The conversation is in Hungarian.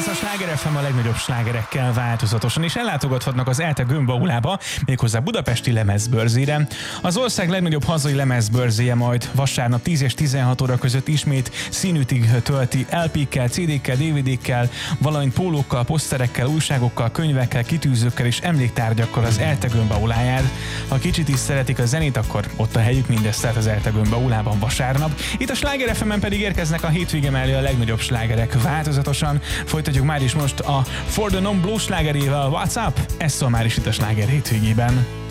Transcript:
Ez a Sláger FM a legnagyobb slágerekkel változatosan, és ellátogathatnak az ELTE Gömbaulába, méghozzá budapesti lemezbörzére. Az ország legnagyobb hazai lemezbörzéje majd vasárnap 10 és 16 óra között ismét színütig tölti LP-kkel, CD-kkel, DVD-kkel, valamint pólókkal, poszterekkel, újságokkal, könyvekkel, kitűzőkkel és emléktárgyakkal az ELTE Gömbauláját. Ha kicsit is szeretik a zenét, akkor ott a helyük, mindezt tehát az ELTE Gömbaulában vasárnap. Itt a Sláger FM-en pedig érkeznek a hétvége mellé a legnagyobb slágerek változatosan. Folytatjuk már is most a For the Non Blue slágerével. What's Up? Ez szól már is itt a Sláger hétvégében.